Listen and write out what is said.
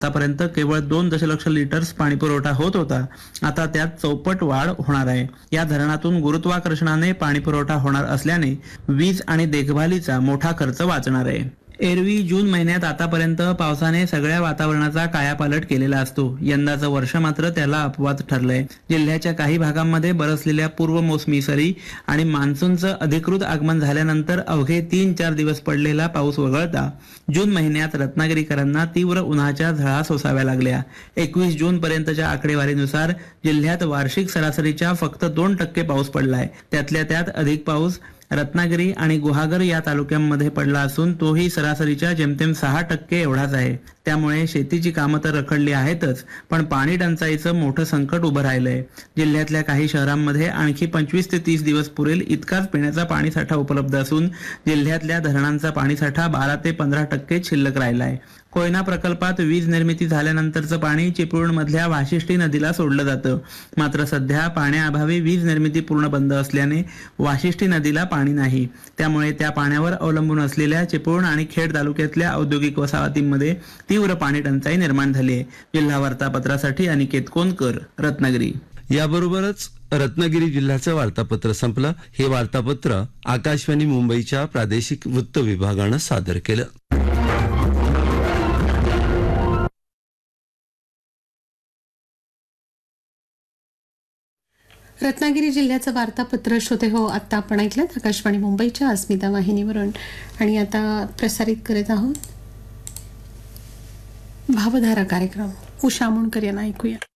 आतापर्यंत केवळ 2 दशलक्ष लिटर्स पाणी पुरवठा होत होता. आता त्यात चौपट वाढ होणार आहे. या धरणातून गुरुत्वाकर्षणाने पाणी पुरवठा होणार असल्याने वीज आणि देखभालीचा मोठा खर्च वाचणार आहे. एरवी जून महिन्यात आतापर्यंत पावसाने सगळ्या वातावरणाचा कायापालट केलेला असतो. यंदाचं वर्ष मात्र त्याला अपवाद ठरलंय. जिल्ह्याच्या काही भागांमध्ये बरसलेल्या पूर्व मोसमी सरी आणि मान्सूनचं अधिकृत आगमन झाल्यानंतर अवघे 3-4 दिवस पडलेला पाऊस वगळता जून महिन्यात रत्नागिरीकरांना तीव्र उन्हाच्या झळा सोसाव्या लागल्या. 21 जून पर्यंतच्या आकडेवारीनुसार जिल्ह्यात वार्षिक सरासरीच्या फक्त 2% पाऊस पडलाय. त्यातल्या त्यात अधिक पाऊस रत्नागिरी आणि गुहागर या तालुक्यांमध्ये पडला असून तोही सरासरीच्या जेमतेम 6% एवढाच आहे. त्यामुळे शेतीची कामं तर रखडली आहेतच, पण पाणी टंचाईचं मोठं संकट उभं राहिलंय. जिल्ह्यातल्या काही शहरांमध्ये आणखी 25 ते 30 दिवस पुरेल इतकाच पिण्याचा पाणीसाठा उपलब्ध असून जिल्ह्यातल्या धरणांचा पाणीसाठा 12 ते 15% शिल्लक राहिलाय. कोयना प्रकल्पात वीज निर्मिती झाल्यानंतरचं पाणी चिपळूणमधल्या वाशिष्ठी नदीला सोडलं जातं. मात्र सध्या पाण्याअभावी वीज निर्मिती पूर्ण बंद असल्याने वाशिष्ठी नदीला पाणी नाही. त्यामुळे त्या पाण्यावर अवलंबून असलेल्या चिपळूण आणि खेड तालुक्यातल्या औद्योगिक वसाहतींमध्ये तीव्र पाणी टंचाई निर्माण झाली आहे. जिल्हा वार्तापत्रासाठी अनिकेत कोनकर, रत्नागिरी. याबरोबरच रत्नागिरी जिल्ह्याचं वार्तापत्र संपलं. हे वार्तापत्र आकाशवाणी मुंबईच्या प्रादेशिक वृत्त विभागानं सादर केलं. रत्नागिरी जिल्ह्याचं वार्तापत्र श्रोते हो आता आपण ऐकलं आकाशवाणी मुंबईच्या अस्मिता वाहिनीवरून. आणि आता प्रसारित करत आहोत भावधारा कार्यक्रम. उषा मुंडकर यांना ऐकूया.